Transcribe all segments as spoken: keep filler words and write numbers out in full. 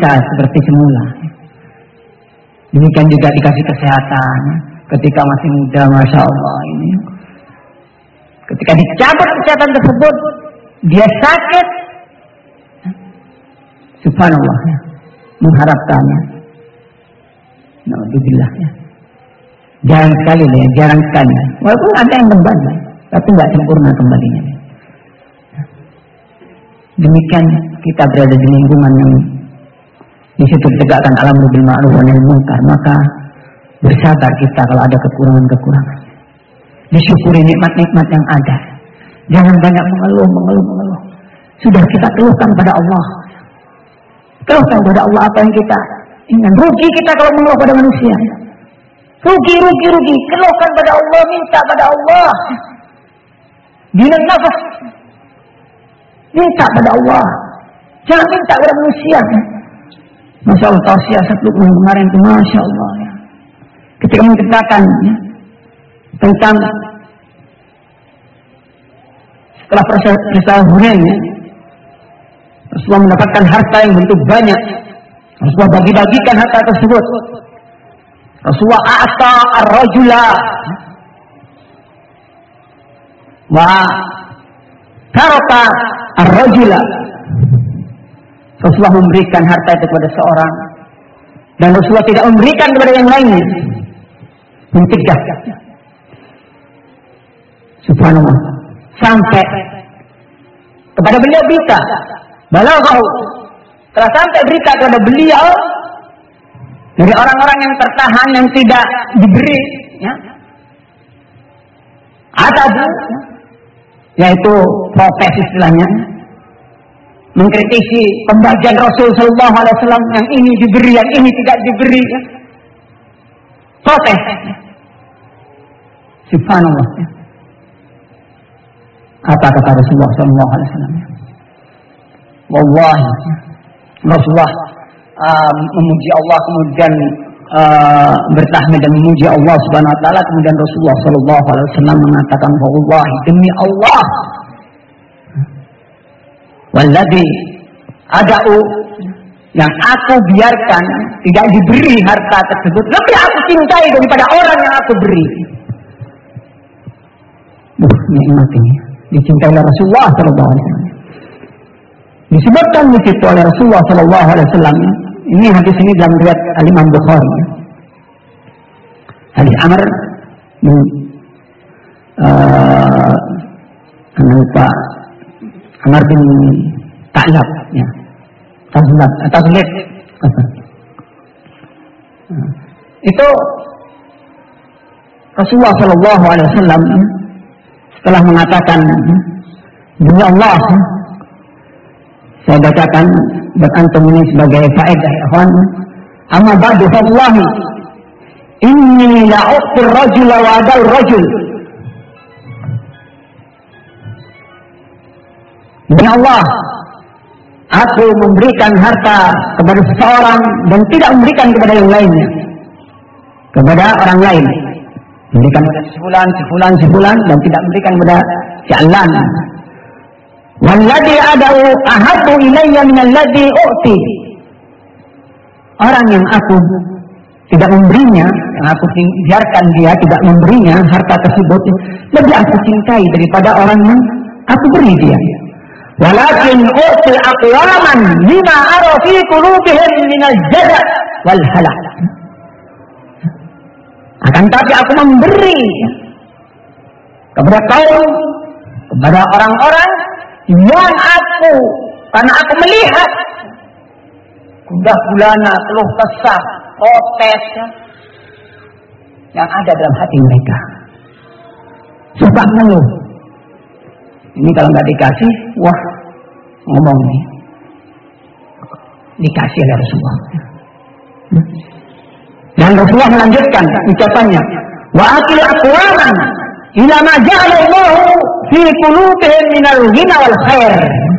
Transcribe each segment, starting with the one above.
bisa seperti semula. Demikian juga dikasih kesehatan ketika masih muda, masya Allah ini. Ketika dicabut kesehatan tersebut, dia sakit. Subhanallah, ya. Mengharapkannya. Naudzubillah, ya. Jarang sekali ya, jarang sekali. Walaupun ada yang kembali, tapi nggak sempurna kembalinya. Demikian kita berada di lingkungan yang di situ ditegakkan al-amru bil ma'ruf wa nahy anil munkar, maka bersabar kita kalau ada kekurangan-kekurangan. Disyukuri nikmat-nikmat yang ada. Jangan banyak mengeluh, mengeluh, mengeluh. Sudah kita keluhkan pada Allah. Keluhkan pada Allah apa yang kita ingat. Rugi kita kalau mengeluh pada manusia. Rugi, rugi, rugi. Keluhkan pada Allah, minta pada Allah. Bilang nafas. Minta pada Allah. Jangan minta pada manusia. Masya Allah, tahu siasat Luqman kemarin itu, Masya Allah. Ya. Ketika menceritakan ya, tentang setelah peristiwa Hunain, ya, Rasulullah mendapatkan harta yang begitu banyak. Rasulullah bagi-bagikan harta tersebut. Rasulullah a'ta ar-rajula wa tarata ar-rajula. Rasulullah memberikan harta itu kepada seorang dan Rasulullah tidak memberikan kepada yang lainnya. Mencegah. Subhanallah. Sampai kepada beliau berita, balaghahu, telah sampai berita kepada beliau dari orang-orang yang tertahan yang tidak diberi, ya, atabu, yaitu protes istilahnya, mengkritisi pembagian Rasul Sallallahu Alaihi Wasallam, yang ini diberi, yang ini tidak diberi, ya. Protes. Subhanallah. Ya. Apa kata Rasulullah Sallallahu Alaihi Wasallam? Wallahi, Rasulullah uh, memuji Allah, kemudian uh, bertahmid dan memuji Allah Subhanahu Wa Taala, kemudian Rasulullah Sallallahu Alaihi Wasallam mengatakan, wallahi, demi Allah, walladzi ada'u, yang aku biarkan tidak diberi harta tersebut, lebih aku cintai daripada orang yang aku beri. Duh, nikmat ini dicintai oleh Rasulullah Sallallahu Alaihi Wasallam. Disebutkan di situ oleh Rasulullah Sallallahu Alaihi Wasallam. Ini hadis ini dalam riwayat Al-Imam Bukhari. Hadis Amr bin uh, Pak Amr bin Ta'lab, ya. Tazlab, Tazlib. Itu Rasulullah Sallallahu Alaihi Wasallam setelah mengatakan, demi Allah, saya bacakan buat antum ini sebagai faedah, ikhwan. Amma ba'du fallahi inni la'uqtir rajula wa adal rajul. Demi Allah, aku memberikan harta kepada seseorang dan tidak memberikan kepada yang lainnya, kepada orang lain. Memberikan kepada sebulan, sebulan, sebulan, dan tidak memberikan kepada jalan. Walladhi ada'u ahabbu ilayya minalladhi u'ti. Orang yang aku tidak memberinya, yang aku biarkan dia tidak memberinya harta tersebut, lebih aku cintai daripada orang yang aku beri dia. Walakin u'ti aqwaman lima ara fi qulubihim minal jazaa wal halak. Akan tapi aku memberi kepada kaum, kepada orang-orang yang aku, karena aku melihat gundah gulana, keluh kesah, protes yang ada dalam hati mereka. Suka mengeluh. Ini kalau nggak dikasih, wah, ngomong nih. Dikasih oleh Rasulullah. Dan Rasulullah melanjutkan ucapannya, wa akil aqwaman ila ma ja'ala Allah fi qulubihim minal ghina wal khair.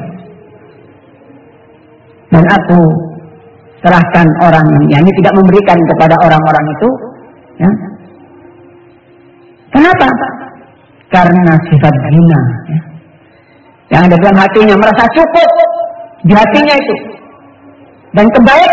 Dan aku serahkan orang yang ini tidak memberikan kepada orang-orang itu, ya. Kenapa? Karena sifat ghina, ya, yang ada dalam hatinya, merasa cukup di hatinya itu, dan kebaikan